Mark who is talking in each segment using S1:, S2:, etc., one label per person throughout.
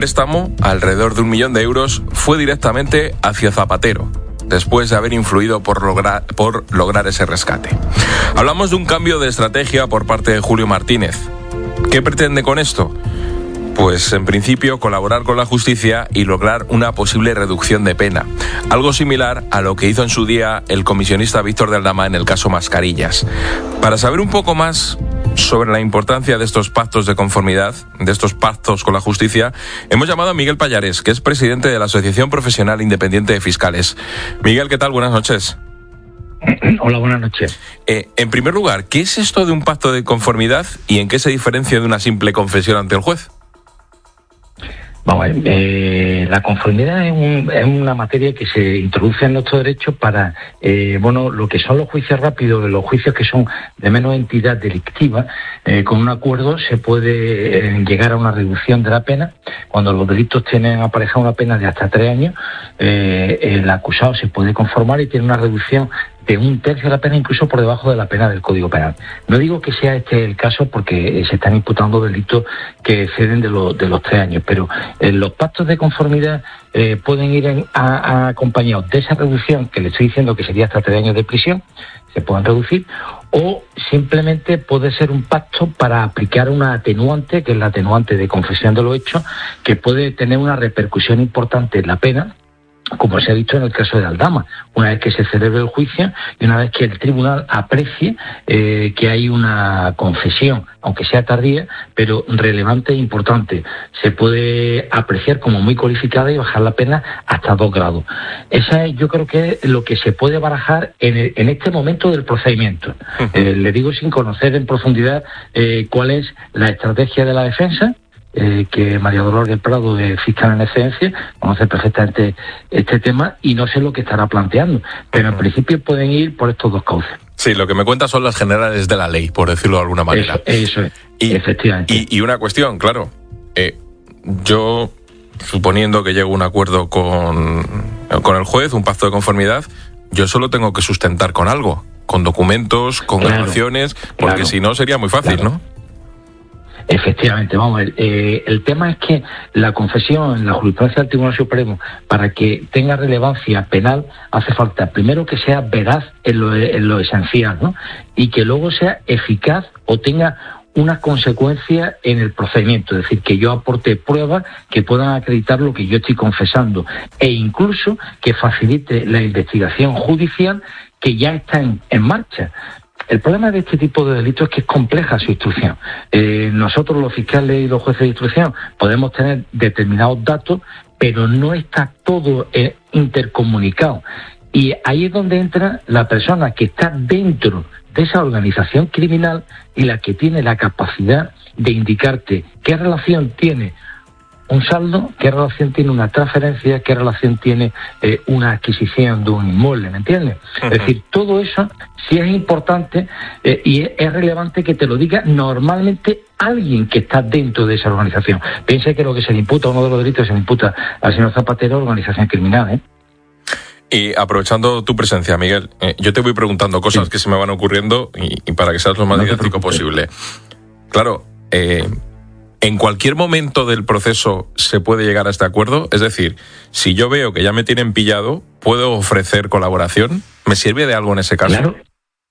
S1: préstamo, alrededor de 1 millón de euros, fue directamente hacia Zapatero, después de haber influido por lograr ese rescate. Hablamos de un cambio de estrategia por parte de Julio Martínez. ¿Qué pretende con esto? Pues en principio colaborar con la justicia y lograr una posible reducción de pena. Algo similar a lo que hizo en su día el comisionista Víctor de Aldama en el caso Mascarillas. Para saber un poco más sobre la importancia de estos pactos de conformidad, de estos pactos con la justicia, hemos llamado a Miguel Pallares, que es presidente de la Asociación Profesional Independiente de Fiscales. Miguel, ¿qué tal? Buenas noches.
S2: Hola, buenas noches.
S1: En primer lugar, ¿qué es esto de un pacto de conformidad y en qué se diferencia de una simple confesión ante el juez?
S2: Vamos a ver, la conformidad es una materia que se introduce en nuestro derecho para, lo que son los juicios rápidos, los juicios que son de menos entidad delictiva. Con un acuerdo se puede llegar a una reducción de la pena. Cuando los delitos tienen aparejada una pena de hasta 3 años, el acusado se puede conformar y tiene una reducción de 1/3 de la pena, incluso por debajo de la pena del Código Penal. No digo que sea este el caso porque se están imputando delitos que exceden de los 3 años, pero los pactos de conformidad pueden ir acompañados de esa reducción que le estoy diciendo que sería hasta 3 años de prisión, se pueden reducir, o simplemente puede ser un pacto para aplicar una atenuante, que es la atenuante de confesión de los hechos, que puede tener una repercusión importante en la pena, como se ha visto en el caso de Aldama, una vez que se celebre el juicio y una vez que el tribunal aprecie que hay una confesión, aunque sea tardía, pero relevante e importante. Se puede apreciar como muy cualificada y bajar la pena hasta 2 grados. Esa es, yo creo que es lo que se puede barajar en este momento del procedimiento. Le digo sin conocer en profundidad cuál es la estrategia de la defensa, que María Dolores del Prado, de fiscal en excedencia, conoce perfectamente este tema y no sé lo que estará planteando, pero en principio pueden ir por estos 2 cauces.
S1: Sí, lo que me cuenta son las generales de la ley, por decirlo de alguna manera.
S2: Eso es, efectivamente.
S1: Y una cuestión, claro, yo, suponiendo que llego a un acuerdo con el juez, un pacto de conformidad, yo solo tengo que sustentar con algo, con documentos, con grabaciones, porque si no sería muy fácil, ¿no?
S2: Efectivamente, vamos a ver, el tema es que la confesión en la jurisprudencia del Tribunal Supremo, para que tenga relevancia penal, hace falta primero que sea veraz en lo esencial, ¿no? Y que luego sea eficaz o tenga una consecuencia en el procedimiento, es decir, que yo aporte pruebas que puedan acreditar lo que yo estoy confesando e incluso que facilite la investigación judicial que ya está en marcha. El problema de este tipo de delitos es que es compleja su instrucción. Nosotros, los fiscales y los jueces de instrucción, podemos tener determinados datos, pero no está todo intercomunicado. Y ahí es donde entra la persona que está dentro de esa organización criminal y la que tiene la capacidad de indicarte qué relación tiene un saldo, qué relación tiene una transferencia, qué relación tiene una adquisición de un inmueble, ¿me entiendes? Es decir, todo eso sí es importante y es relevante que te lo diga normalmente alguien que está dentro de esa organización. Piense que lo que se le imputa, uno de los delitos que se le imputa al señor Zapatero, organización criminal,
S1: Y aprovechando tu presencia, Miguel, yo te voy preguntando cosas que se me van ocurriendo y para que seas lo más didáctico posible. Claro, ¿en cualquier momento del proceso se puede llegar a este acuerdo? Es decir, si yo veo que ya me tienen pillado, ¿puedo ofrecer colaboración? ¿Me sirve de algo en ese caso?
S2: Claro.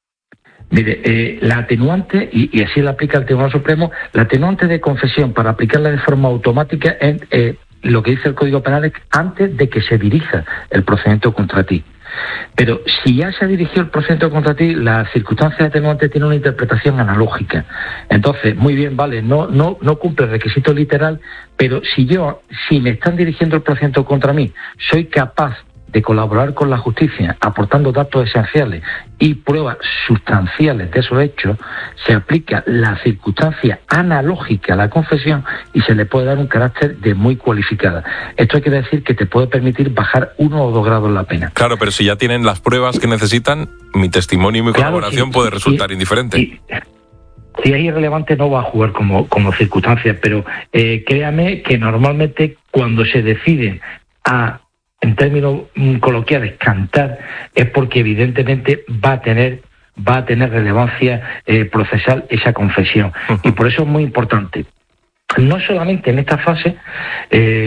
S2: Mire, la atenuante, y así la aplica el Tribunal Supremo, la atenuante de confesión para aplicarla de forma automática es lo que dice el Código Penal es antes de que se dirija el procedimiento contra ti. Pero si ya se ha dirigido el procedimiento contra ti, la circunstancia atenuante tiene una interpretación analógica. Entonces, muy bien, vale, no cumple el requisito literal, pero si me están dirigiendo el procedimiento contra mí, soy capaz de colaborar con la justicia aportando datos esenciales y pruebas sustanciales de esos hechos, se aplica la circunstancia analógica a la confesión y se le puede dar un carácter de muy cualificada. Esto quiere decir que te puede permitir bajar 1 o 2 grados la pena.
S1: Claro, pero si ya tienen las pruebas que necesitan, mi testimonio y mi colaboración puede resultar indiferente.
S2: Si es irrelevante no va a jugar como circunstancia, pero créame que normalmente cuando se decide en términos coloquiales, cantar, es porque evidentemente va a tener relevancia procesal esa confesión. Y por eso es muy importante, no solamente en esta fase,